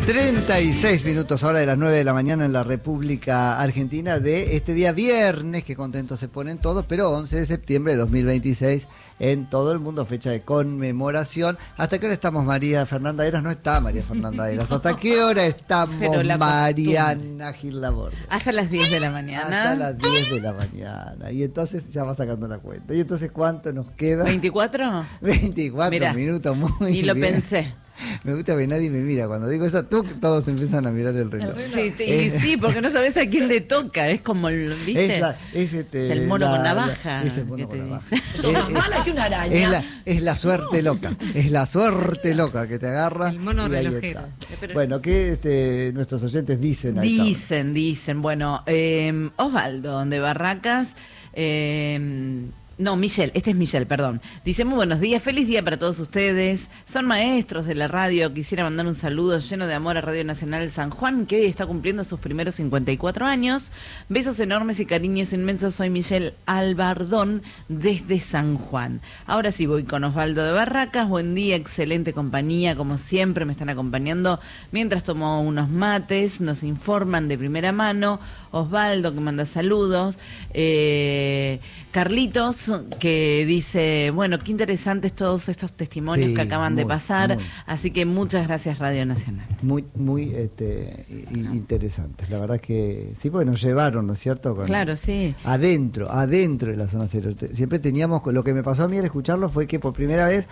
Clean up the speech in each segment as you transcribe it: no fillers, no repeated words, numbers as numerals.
36 minutos ahora de las 9 de la mañana en la República Argentina de este día viernes, que contentos se ponen todos, pero 11 de septiembre de 2026 en todo el mundo, fecha de conmemoración. ¿Hasta qué hora estamos, María Fernanda Eras? No está María Fernanda Eras. ¿Hasta qué hora estamos, Mariana Gil Laborde? Hasta las 10 de la mañana. Hasta las 10 de la mañana. Y entonces ya va sacando la cuenta. ¿Y entonces cuánto nos queda? ¿24? 24 Mirá, minutos, muy ni lo bien. pensé. Me gusta que nadie me mira. Cuando digo eso, todos empiezan a mirar el reloj. Sí, porque no sabes a quién le toca. Es como, ¿viste? Es el mono con navaja. Es el mono con navaja. Eso es más mala que una araña. Es la suerte loca. Es la suerte loca que te agarra. El mono y ahí relojero. está. Bueno, ¿qué nuestros oyentes dicen? Dicen. Bueno, Osvaldo, de Barracas. No, Michelle, este es Michelle, perdón. Dice, muy buenos días, feliz día para todos ustedes. Son maestros de la radio. Quisiera mandar un saludo lleno de amor a Radio Nacional San Juan, que hoy está cumpliendo sus primeros 54 años. Besos enormes y cariños inmensos. Soy Michelle Albardón, desde San Juan. Ahora sí voy con Osvaldo de Barracas. Buen día, excelente compañía. Como siempre me están acompañando mientras tomo unos mates. Nos informan de primera mano. Osvaldo, que manda saludos. Carlitos, que dice, bueno, qué interesantes todos estos testimonios que acaban de pasar, así que muchas gracias Radio Nacional. Muy interesantes, la verdad que sí, porque nos llevaron, ¿no es cierto? Claro, sí. Adentro de la zona cero. Siempre teníamos, lo que me pasó a mí al escucharlo fue que por primera vez,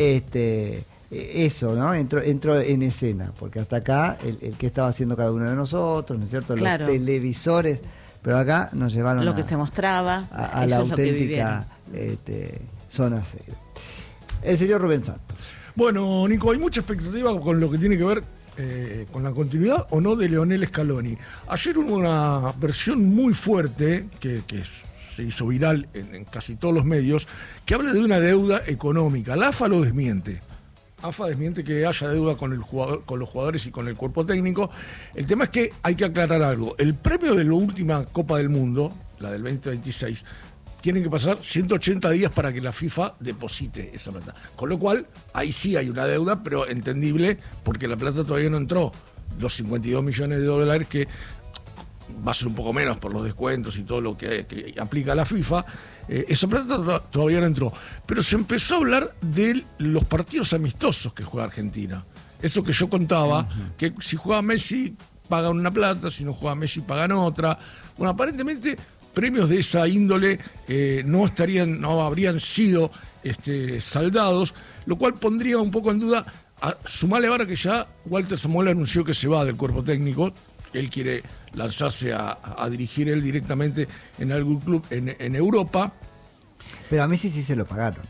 eso, ¿no? Entró en escena, porque hasta acá, el que estaba haciendo cada uno de nosotros, ¿no es cierto? Claro. Los televisores. Pero acá nos llevaron lo que se mostraba a la auténtica zona cero. El señor Rubén Santos. Bueno, Nico, hay mucha expectativa con lo que tiene que ver con la continuidad o no de Leonel Scaloni. Ayer hubo una versión muy fuerte que se hizo viral en casi todos los medios, que habla de una deuda económica. La AFA lo desmiente. AFA desmiente que haya deuda con los jugadores y con el cuerpo técnico. El tema es que hay que aclarar algo. El premio de la última Copa del Mundo, la del 2026, tienen que pasar 180 días para que la FIFA deposite esa plata. Con lo cual, ahí sí hay una deuda, pero entendible, porque la plata todavía no entró. Los 52 millones de dólares que va a ser un poco menos por los descuentos y todo lo que aplica la FIFA, esa plata todavía no entró. Pero se empezó a hablar de los partidos amistosos que juega Argentina. Eso que yo contaba, que si juega Messi pagan una plata, si no juega Messi pagan otra. Bueno, aparentemente premios de esa índole no habrían sido saldados, lo cual pondría un poco en duda, sumarle ahora que ya Walter Samuel anunció que se va del cuerpo técnico. Él quiere lanzarse a dirigir él directamente en algún club en Europa. Pero a Messi sí se lo pagaron.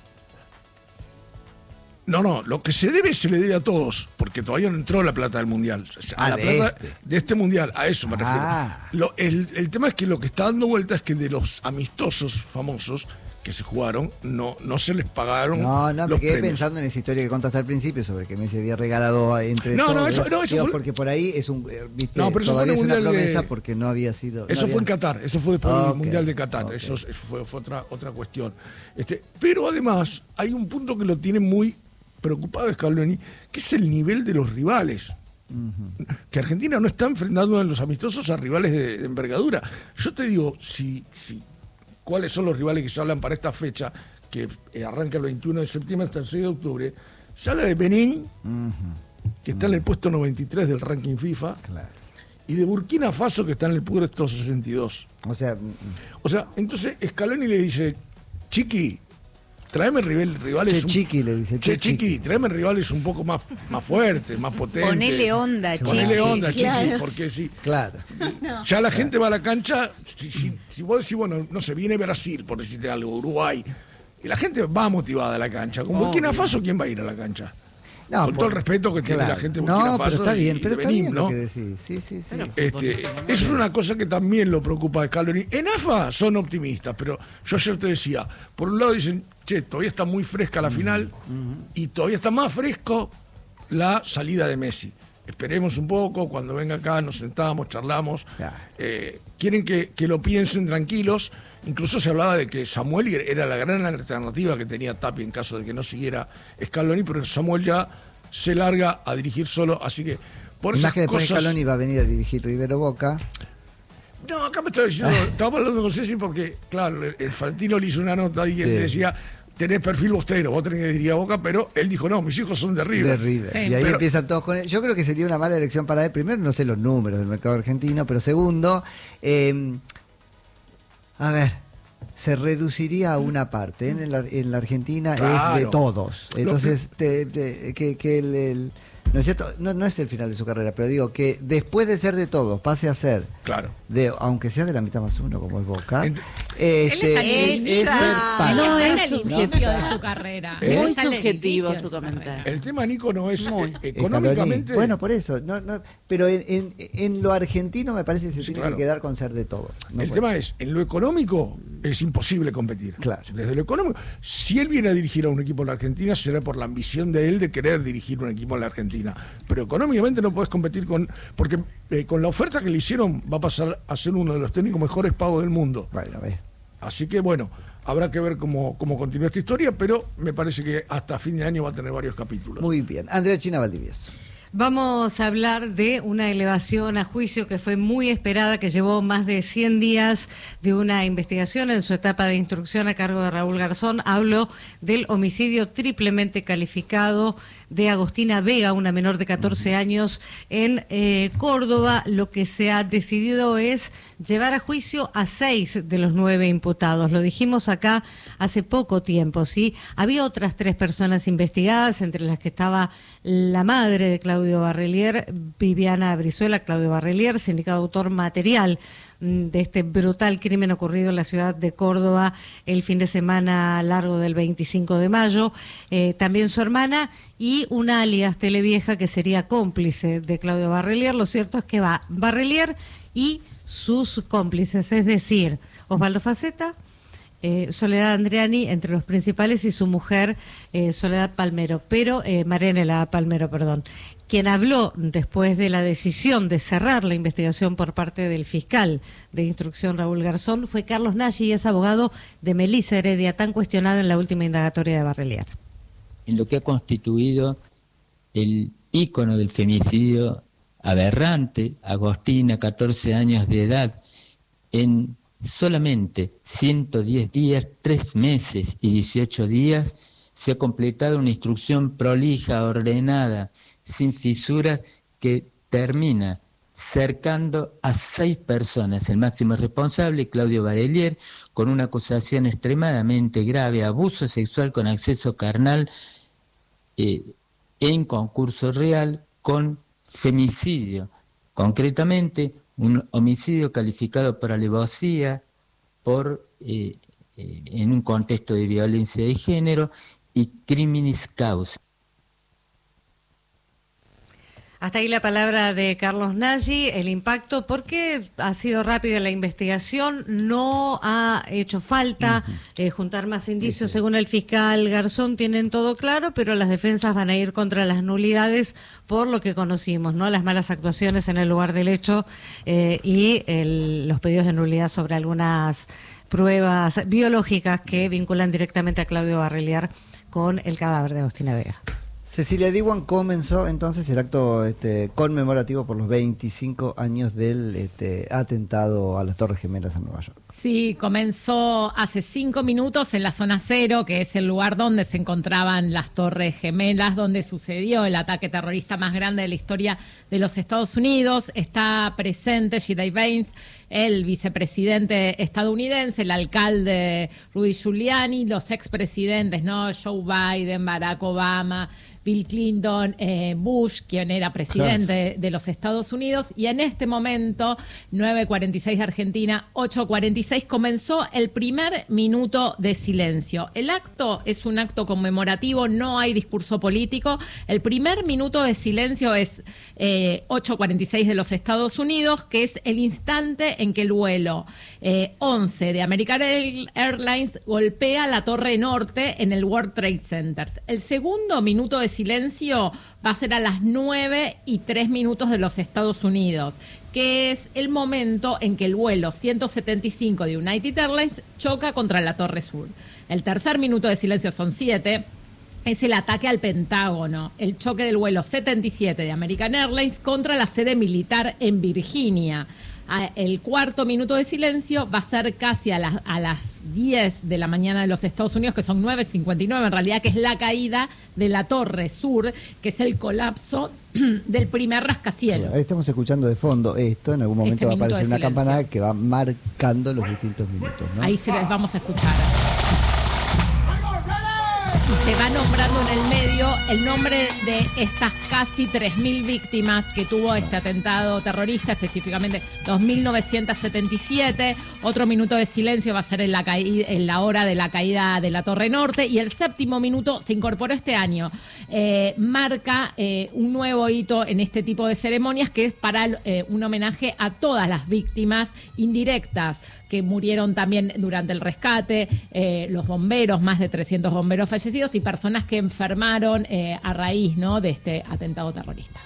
No, lo que se le debe a todos, porque todavía no entró la plata del Mundial. O sea, la plata de este Mundial, a eso me refiero. El tema es que lo que está dando vuelta es que de los amistosos famosos que se jugaron, no se les pagaron. Me quedé pensando en esa historia que contaste al principio sobre que Messi había regalado entre todos. Eso fue, porque por ahí es pero todavía es una promesa porque no había sido. Eso fue en Qatar, eso fue después del Mundial de Qatar, eso fue otra cuestión. Pero además hay un punto que lo tiene muy preocupado Scaloni, que es el nivel de los rivales. Que Argentina no está enfrentando en los amistosos a rivales de envergadura. Yo te digo, cuáles son los rivales que se hablan para esta fecha, que arranca el 21 de septiembre hasta el 6 de octubre. Se habla de Benín, que está en el puesto 93 del ranking FIFA, y de Burkina Faso, que está en el puesto 62. O sea, entonces Scaloni le dice, Chiqui, tráeme rivales. Chiqui le dice. Chiqui, tráeme rivales un poco más fuertes, más potentes. Ponele onda, Chiqui. Ponele onda, claro. Chiqui, porque sí. Claro. Ya la gente va a la cancha, si vos decís, bueno, no sé, viene Brasil, por decirte algo, Uruguay, y la gente va motivada a la cancha. Con Burkina Faso, ¿quién va a ir a la cancha? Con todo el respeto que tiene la gente de Burkina Faso. Pero está bien, pero está bien ¿no? lo que decís. Sí. Es una cosa que también lo preocupa a Scaloni. En AFA son optimistas, pero yo ayer te decía, por un lado dicen, todavía está muy fresca la final y todavía está más fresco la salida de Messi. Esperemos un poco, cuando venga acá nos sentamos, charlamos. Quieren que lo piensen tranquilos. Incluso se hablaba de que Samuel era la gran alternativa que tenía Tapia en caso de que no siguiera Scaloni, pero Samuel ya se larga a dirigir solo, así que por Más esas que después cosas... Scaloni va a venir a dirigir Rivero Boca. No, acá me estaba diciendo, estábamos hablando con Ceci porque, claro, el Fantino le hizo una nota y él decía, tenés perfil bostero, vos tenés que dirigir a Boca, pero él dijo, no, mis hijos son de River. De River. Sí. Y ahí empiezan todos con él. Yo creo que sería una mala elección para él. Primero, no sé los números del mercado argentino, pero segundo, a ver, se reduciría a una parte. En la Argentina Claro. es de todos. Entonces, ¿no es cierto? No es el final de su carrera, pero digo que después de ser de todos, pase a ser, Claro. aunque sea de la mitad más uno, como es Boca, Él está en el es ser parte. no es es el inicio de su carrera. Muy Está en el subjetivo inicio su de comentario. carrera. El tema, Nico, no es Muy. económicamente... Bueno, por eso. Pero en lo argentino me parece que se Sí, tiene claro. que quedar con ser de todos. No el puede. tema es, en lo económico es imposible competir. Claro. Desde lo económico, si él viene a dirigir a un equipo en la Argentina, será por la ambición de él de querer dirigir un equipo en la Argentina. Pero económicamente no puedes competir porque con la oferta que le hicieron va a pasar a ser uno de los técnicos mejores pagos del mundo. Bueno, ves. Así que bueno, habrá que ver cómo continúa esta historia, pero me parece que hasta fin de año va a tener varios capítulos. Muy bien. Andrea China Valdivieso. Vamos a hablar de una elevación a juicio que fue muy esperada, que llevó más de 100 días de una investigación en su etapa de instrucción a cargo de Raúl Garzón. Hablo del homicidio triplemente calificado de Agostina Vega, una menor de 14 años en Córdoba. Lo que se ha decidido es llevar a juicio a 6 de los 9 imputados. Lo dijimos acá hace poco tiempo, ¿sí? Había otras 3 personas investigadas, entre las que estaba la madre de Claudio Barrelier, Viviana Brizuela. Claudio Barrelier, sindicado autor material de este brutal crimen ocurrido en la ciudad de Córdoba el fin de semana largo del 25 de mayo. También su hermana y una alias Televieja que sería cómplice de Claudio Barrelier. Lo cierto es que va Barrelier y sus cómplices, es decir, Osvaldo Faceta, Soledad Andriani entre los principales y su mujer Soledad Palmero, Marianela Palmero, perdón. Quien habló después de la decisión de cerrar la investigación por parte del fiscal de instrucción Raúl Garzón fue Carlos Nagy, y es abogado de Melissa Heredia, tan cuestionada en la última indagatoria de Barrelier. En lo que ha constituido el ícono del femicidio aberrante, Agostina, 14 años de edad, en solamente 110 días, 3 meses y 18 días, se ha completado una instrucción prolija, ordenada, sin fisuras, que termina cercando a 6 personas. El máximo responsable, Claudio Barrelier, con una acusación extremadamente grave, abuso sexual con acceso carnal en concurso real, con femicidio. Concretamente, un homicidio calificado por alevosía, en un contexto de violencia de género, y criminis causa. Hasta ahí la palabra de Carlos Nagy. El impacto, porque ha sido rápida la investigación, no ha hecho falta juntar más indicios. Según el fiscal Garzón, tienen todo claro, pero las defensas van a ir contra las nulidades por lo que conocimos, ¿no? Las malas actuaciones en el lugar del hecho y los pedidos de nulidad sobre algunas pruebas biológicas que vinculan directamente a Claudio Barrelier con el cadáver de Agostina Vega. Cecilia Diwan, comenzó entonces el acto conmemorativo por los 25 años del atentado a las Torres Gemelas en Nueva York. Sí, comenzó hace 5 minutos en la zona 0, que es el lugar donde se encontraban las Torres Gemelas, donde sucedió el ataque terrorista más grande de la historia de los Estados Unidos. Está presente G.D. Vance, el vicepresidente estadounidense, el alcalde Rudy Giuliani, los expresidentes, ¿no? Joe Biden, Barack Obama, Bill Clinton, Bush, quien era presidente de los Estados Unidos, y en este momento, 9:46 de Argentina, 8:46, comenzó el primer minuto de silencio. El acto es un acto conmemorativo, no hay discurso político. El primer minuto de silencio es 8:46 de los Estados Unidos, que es el instante en que el vuelo 11 de American Airlines golpea la Torre Norte en el World Trade Center. El segundo minuto de silencio va a ser a las 9:03 de los Estados Unidos, que es el momento en que el vuelo 175 de United Airlines choca contra la Torre Sur. El tercer minuto de silencio son 7. es el ataque al Pentágono, el choque del vuelo 77 de American Airlines contra la sede militar en Virginia. El cuarto minuto de silencio va a ser casi a las 10 de la mañana de los Estados Unidos, que son 9:59 en realidad, que es la caída de la Torre Sur, que es el colapso del primer rascacielos. Ahí estamos escuchando de fondo esto, en algún momento va a aparecer una silencio. campanada que va marcando los distintos minutos, ¿no? Ahí se les vamos a escuchar. Y se va nombrando en el medio el nombre de estas casi 3.000 víctimas que tuvo este atentado terrorista, específicamente 2.977. Otro minuto de silencio va a ser en la hora de la caída de la Torre Norte. Y el séptimo minuto se incorporó este año. Marca un nuevo hito en este tipo de ceremonias, que es para un homenaje a todas las víctimas indirectas que murieron también durante el rescate, los bomberos, más de 300 bomberos fallecidos y personas que enfermaron a raíz, ¿no?, de este atentado terrorista.